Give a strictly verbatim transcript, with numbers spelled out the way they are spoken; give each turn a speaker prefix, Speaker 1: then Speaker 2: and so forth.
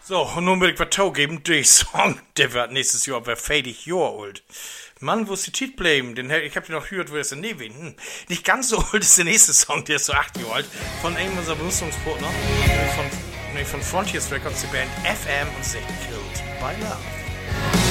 Speaker 1: So, und nun will ich was geben. Der Song, der wird nächstes Jahr aber fädig Jahr alt. Mann, wo ist die Titel bleiben? Den, ich hab den noch gehört, wo ist der Nevin? Hm. Nicht ganz so alt ist der nächste Song, der ist so acht Jahre alt. Von einem unserer Berufungspartner. Von, nee, von Frontiers Records, die Band F M und sich Killed by Love.